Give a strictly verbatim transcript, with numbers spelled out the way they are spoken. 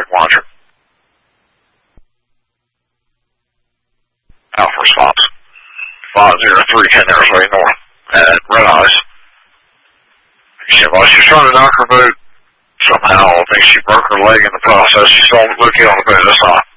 Roger. Alpha response. five zero three, ten Airway North at Red Eyes. She said, well, she was trying to knock her boat somehow. I think she broke her leg in the process. She's still looking on the boat. That's not